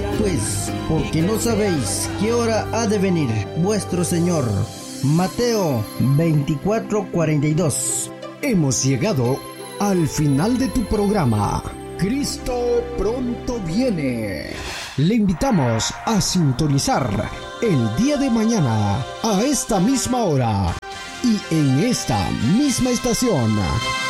Velad pues, porque no sabéis qué hora ha de venir vuestro Señor. Mateo 24:42. Hemos llegado al final de tu programa. Cristo pronto viene. Le invitamos a sintonizar el día de mañana a esta misma hora y en esta misma estación.